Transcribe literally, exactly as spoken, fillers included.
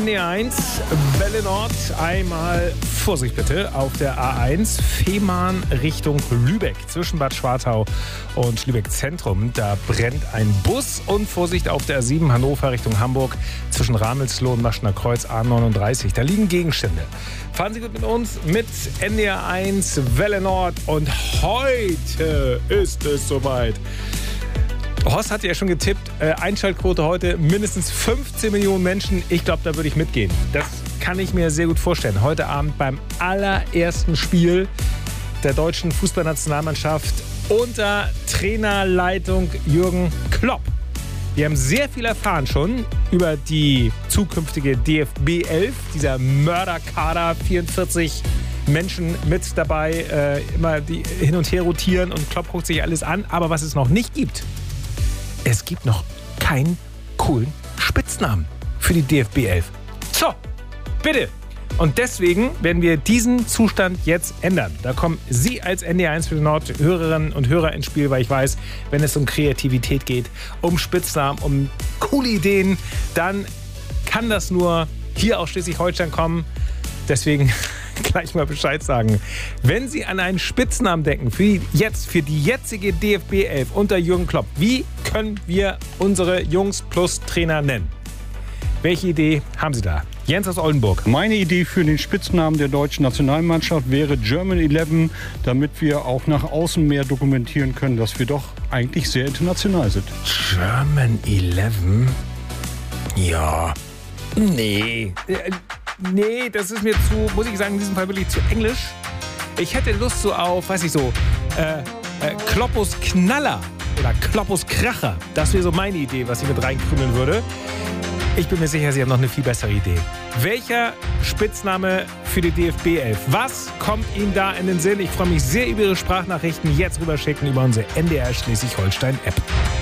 D R eins, Welle Nord. Einmal Vorsicht bitte auf der A eins, Fehmarn Richtung Lübeck. Zwischen Bad Schwartau und Lübeck Zentrum. Da brennt ein Bus. Und Vorsicht auf der A sieben, Hannover Richtung Hamburg. Zwischen Ramelsloh und Maschner Kreuz A neununddreißig. Da liegen Gegenstände. Fahren Sie gut mit uns, mit N D R eins, Welle Nord. Und heute ist es soweit. Horst hatte ja schon getippt, äh, Einschaltquote heute mindestens fünfzehn Millionen Menschen. Ich glaube, da würde ich mitgehen. Das kann ich mir sehr gut vorstellen. Heute Abend beim allerersten Spiel der deutschen Fußballnationalmannschaft unter Trainerleitung Jürgen Klopp. Wir haben sehr viel erfahren schon über die zukünftige D F B elf, dieser Mörderkader, vierundvierzig Menschen mit dabei, äh, immer die hin und her rotieren und Klopp guckt sich alles an. Aber was es noch nicht gibt, es gibt noch keinen coolen Spitznamen für die D F B elf. So, bitte. Und deswegen werden wir diesen Zustand jetzt ändern. Da kommen Sie als N D R eins für die Nord Hörerinnen und Hörer ins Spiel, weil ich weiß, wenn es um Kreativität geht, um Spitznamen, um coole Ideen, dann kann das nur hier aus Schleswig-Holstein kommen. Deswegen gleich mal Bescheid sagen. Wenn Sie an einen Spitznamen denken, für die, jetzt, für die jetzige D F B elf unter Jürgen Klopp, wie können wir unsere Jungs plus Trainer nennen? Welche Idee haben Sie da? Jens aus Oldenburg. Meine Idee für den Spitznamen der deutschen Nationalmannschaft wäre German elf, damit wir auch nach außen mehr dokumentieren können, dass wir doch eigentlich sehr international sind. German elf? Ja. Nee. Nee, das ist mir zu, muss ich sagen, in diesem Fall wirklich zu englisch. Ich hätte Lust so auf, weiß ich so, äh, äh, Kloppus Knaller oder Kloppus Kracher. Das wäre so meine Idee, was ich mit reinkrümeln würde. Ich bin mir sicher, Sie haben noch eine viel bessere Idee. Welcher Spitzname für die D F B elf? Was kommt Ihnen da in den Sinn? Ich freue mich sehr über Ihre Sprachnachrichten. Jetzt rüberschicken über unsere N D R Schleswig-Holstein-App.